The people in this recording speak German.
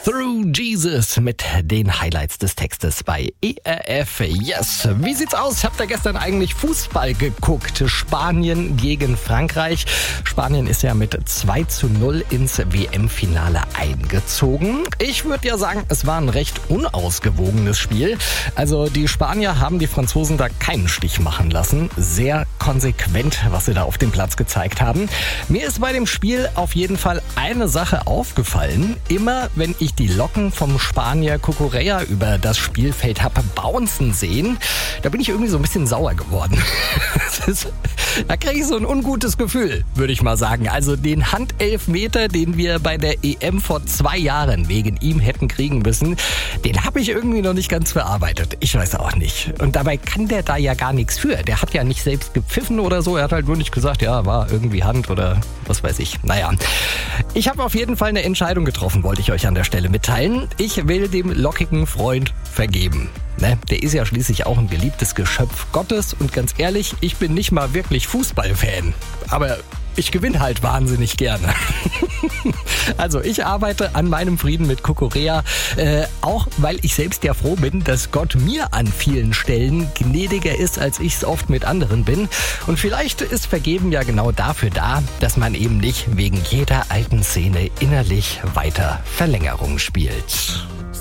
Through Jesus mit den Highlights des Textes bei ERF. Yes. Wie sieht's aus? Habt ihr gestern eigentlich Fußball geguckt? Spanien gegen Frankreich. Spanien ist ja mit 2:0 ins WM-Finale eingezogen. Ich würde ja sagen, es war ein recht unausgewogenes Spiel. Also die Spanier haben die Franzosen da keinen Stich machen lassen. Sehr konsequent, was sie da auf dem Platz gezeigt haben. Mir ist bei dem Spiel auf jeden Fall eine Sache aufgefallen. Immer wenn ich die Locken vom Spanier Cucurella über das Spielfeld habe bouncen sehen, da bin ich irgendwie so ein bisschen sauer geworden. Da kriege ich so ein ungutes Gefühl, würde ich mal sagen. Also den Handelfmeter, den wir bei der EM vor 2 Jahren wegen ihm hätten kriegen müssen, den habe ich irgendwie noch nicht ganz verarbeitet. Ich weiß auch nicht. Und dabei kann der da ja gar nichts für. Der hat ja nicht selbst gepfiffen oder so. Er hat halt nur nicht gesagt, ja, war irgendwie Hand oder was weiß ich. Naja, ich habe auf jeden Fall eine Entscheidung getroffen, wollte ich euch an der Stelle mitteilen. Ich will dem lockigen Freund vergeben. Ne, der ist ja schließlich auch ein geliebtes Geschöpf Gottes und ganz ehrlich, ich bin nicht mal wirklich Fußballfan. Aber ich gewinne halt wahnsinnig gerne. Also ich arbeite an meinem Frieden mit Cucurella, auch weil ich selbst ja froh bin, dass Gott mir an vielen Stellen gnädiger ist, als ich es oft mit anderen bin. Und vielleicht ist Vergeben ja genau dafür da, dass man eben nicht wegen jeder alten Szene innerlich weiter Verlängerung spielt.